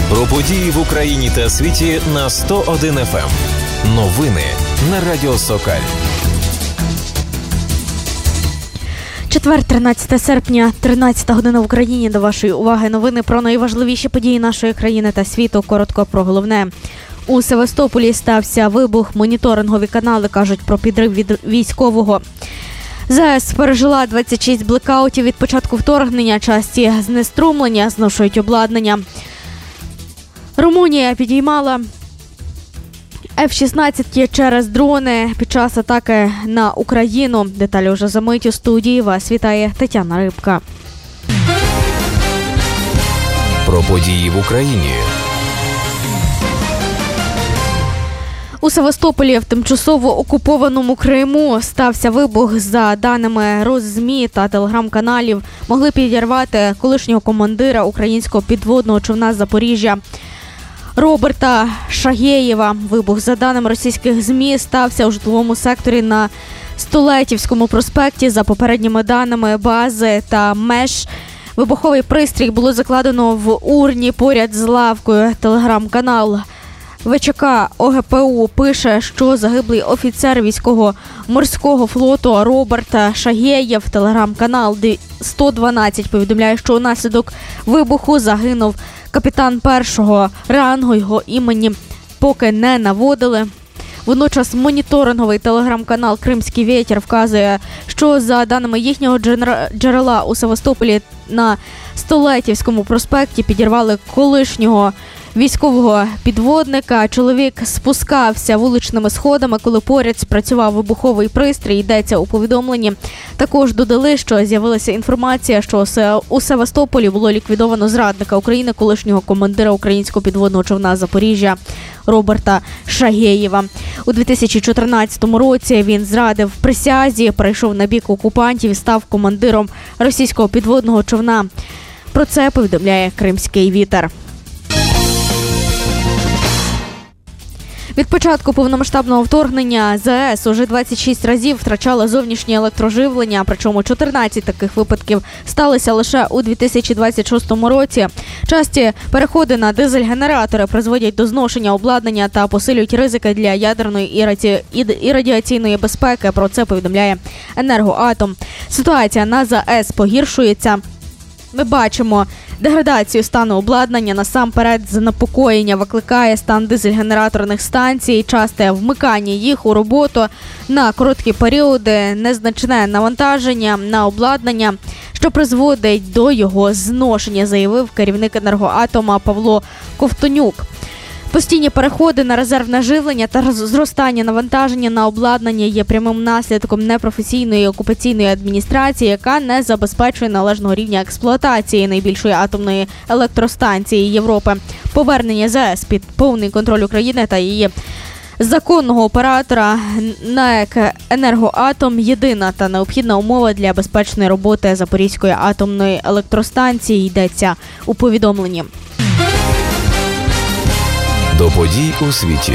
Про події в Україні та світі на 101 FM. Новини на Радіо Сокаль. Четвер, 13 серпня, 13 година в Україні. До вашої уваги новини про найважливіші події нашої країни та світу. Коротко про головне. У Севастополі стався вибух. Моніторингові канали кажуть про підрив від військового. ЗАЕС пережила 26 блекаутів від початку вторгнення. Часті знеструмлення зношують обладнання. Румунія підіймала F-16 через дрони під час атаки на Україну. Деталі вже за мить у студії. Вас вітає Тетяна Рибка. Про події в Україні. У Севастополі в тимчасово окупованому Криму стався вибух. За даними Росзмі та телеграм-каналів, могли підірвати колишнього командира українського підводного човна «Запоріжжя» Роберта Шагєєва. Вибух, за даними російських ЗМІ, стався у житловому секторі на Столетівському проспекті. За попередніми даними бази та МЕШ, вибуховий пристрій було закладено в урні поряд з лавкою. Телеграм-канал ВЧК ОГПУ пише, що загиблий офіцер військово-морського флоту Роберт Шагєєв. Телеграм-канал 112 повідомляє, що унаслідок вибуху загинув капітан першого рангу. Його імені поки не наводили. Водночас моніторинговий телеграм-канал «Кримський вітер» вказує, що за даними їхнього джерела у Севастополі на Столетівському проспекті підірвали колишнього військового підводника. Чоловік спускався вуличними сходами, коли поряд спрацював вибуховий пристрій. Йдеться у повідомленні. Також додали, що з'явилася інформація, що у Севастополі було ліквідовано зрадника України, колишнього командира українського підводного човна «Запоріжжя» Роберта Шагєєва. У 2014 році він зрадив присязі, перейшов на бік окупантів і став командиром російського підводного човна. Про це повідомляє «Кримський вітер». Від початку повномасштабного вторгнення ЗАЕС уже 26 разів втрачала зовнішнє електроживлення, причому 14 таких випадків сталися лише у 2026 році. Часті переходи на дизель-генератори призводять до зношення обладнання та посилюють ризики для ядерної і радіаційної безпеки. Про це повідомляє «Енергоатом». Ситуація на ЗАЕС погіршується. Ми бачимо деградацію стану обладнання, насамперед занепокоєння викликає стан дизель-генераторних станцій, часте вмикання їх у роботу на короткі періоди, незначне навантаження на обладнання, що призводить до його зношення, заявив керівник «Енергоатома» Павло Ковтонюк. Постійні переходи на резервне живлення та зростання навантаження на обладнання є прямим наслідком непрофесійної окупаційної адміністрації, яка не забезпечує належного рівня експлуатації найбільшої атомної електростанції Європи. Повернення ЗАЕС під повний контроль України та її законного оператора НАЕК «Енергоатом» – єдина та необхідна умова для безпечної роботи Запорізької атомної електростанції, йдеться у повідомленні. До подій у світі.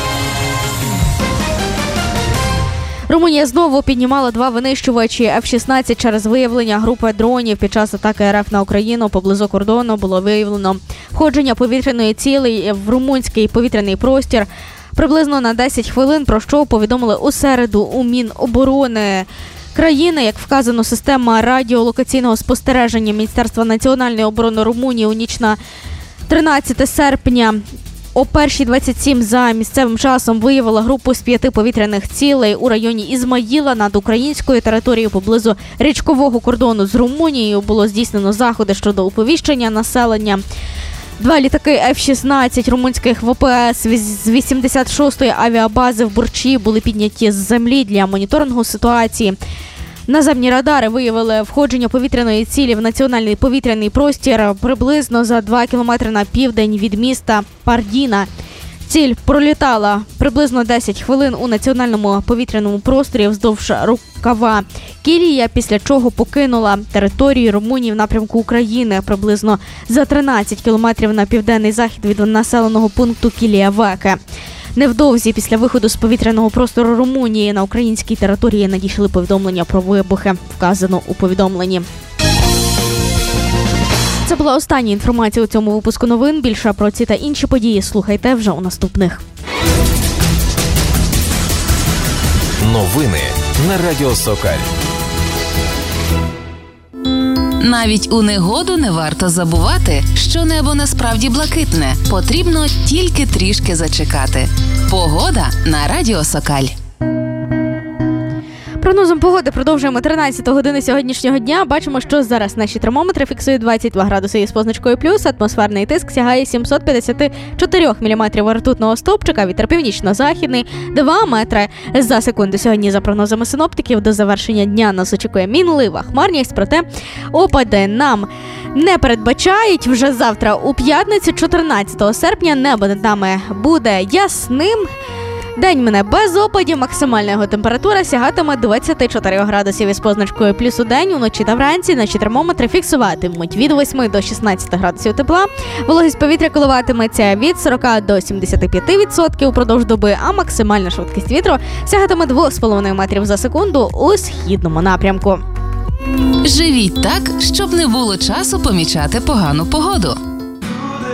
Румунія знову піднімала 2 винищувачі F-16 через виявлення групи дронів. Під час атаки РФ на Україну поблизу кордону було виявлено входження повітряної цілі в румунський повітряний простір приблизно на 10 хвилин, про що повідомили у середу у Міноборони країни. Як вказано, система радіолокаційного спостереження Міністерства національної оборони Румунії у ніч на 13 серпня о 1:27 за місцевим часом виявила групу з 5 повітряних цілей у районі Ізмаїла над українською територією поблизу річкового кордону з Румунією. Було здійснено заходи щодо оповіщення населення. 2 літаки F-16 румунських ВПС з 86-ї авіабази в Бурчі були підняті з землі для моніторингу ситуації. Наземні радари виявили входження повітряної цілі в національний повітряний простір приблизно за 2 кілометри на південь від міста Пардіна. Ціль пролітала приблизно 10 хвилин у національному повітряному просторі вздовж рукава Кілія, після чого покинула територію Румунії в напрямку України приблизно за 13 кілометрів на південний захід від населеного пункту Кілія-Веке. Невдовзі після виходу з повітряного простору Румунії на українській території надійшли повідомлення про вибухи, вказано у повідомленні. Це була остання інформація у цьому випуску новин. Більше про ці та інші події слухайте вже у наступних. Новини на Радіо Сокаль. Навіть у негоду не варто забувати, що небо насправді блакитне. Потрібно тільки трішки зачекати. Погода на Радіо Сокаль. Прогнозом погоди продовжуємо 13 години сьогоднішнього дня. Бачимо, що зараз наші термометри фіксують 22 градуси із позначкою плюс, атмосферний тиск сягає 754 міліметрів ртутного стовпчика, вітер північно-західний 2 метри за секунду. Сьогодні, за прогнозами синоптиків, до завершення дня нас очікує мінлива хмарність, проте опади нам не передбачають. Вже завтра у п'ятницю, 14 серпня, небо над нами буде ясним. День мине без опадів, максимальна його температура сягатиме 24 градусів із позначкою плюс у день, уночі та вранці наші термометри фіксуватимуть від 8 до 16 градусів тепла, вологість повітря коливатиметься від 40 до 75% упродовж доби, а максимальна швидкість вітру сягатиме 2,5 метрів за секунду у східному напрямку. Живіть так, щоб не було часу помічати погану погоду.